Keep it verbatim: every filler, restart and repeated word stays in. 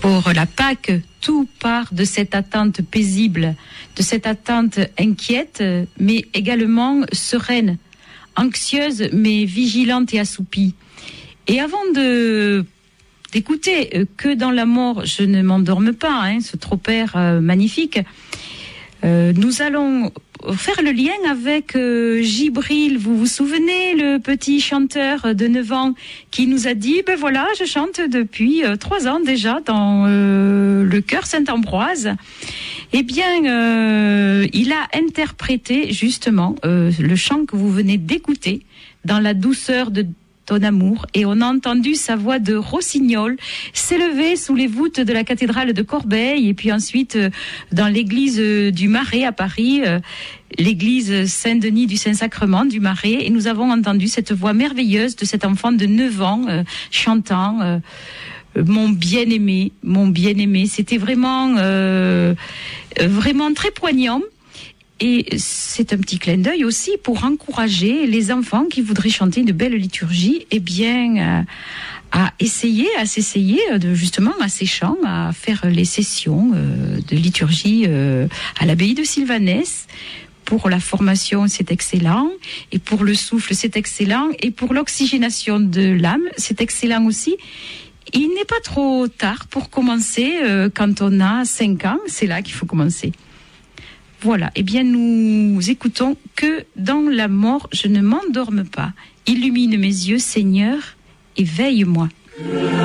Pour la Pâque, tout part de cette attente paisible, de cette attente inquiète, mais également sereine, anxieuse, mais vigilante et assoupie. Et avant de d'écouter que dans la mort je ne m'endorme pas, hein, ce tropaire euh, magnifique, euh, nous allons faire le lien avec euh, Gibril. Vous vous souvenez, le petit chanteur de neuf ans qui nous a dit, ben voilà, je chante depuis euh, trois ans déjà dans euh, le chœur Saint-Ambroise. Eh bien, euh, il a interprété justement euh, le chant que vous venez d'écouter dans la douceur de ton amour, et on a entendu sa voix de rossignol s'élever sous les voûtes de la cathédrale de Corbeil, et puis ensuite euh, dans l'église euh, du Marais à Paris, euh, l'église Saint-Denis du Saint-Sacrement du Marais, et nous avons entendu cette voix merveilleuse de cet enfant de neuf ans euh, chantant euh, mon bien-aimé, mon bien-aimé. C'était vraiment euh, vraiment très poignant. Et c'est un petit clin d'œil aussi pour encourager les enfants qui voudraient chanter une belle liturgie, eh bien, euh, à essayer, à s'essayer de, justement à ces chants, à faire les sessions euh, de liturgie euh, à l'abbaye de Sylvanès. Pour la formation, c'est excellent. Et pour le souffle, c'est excellent. Et pour l'oxygénation de l'âme, c'est excellent aussi. Il n'est pas trop tard pour commencer euh, quand on a cinq ans. C'est là qu'il faut commencer. Voilà, eh bien nous écoutons que dans la mort je ne m'endorme pas. Illumine mes yeux, Seigneur, et veille-moi.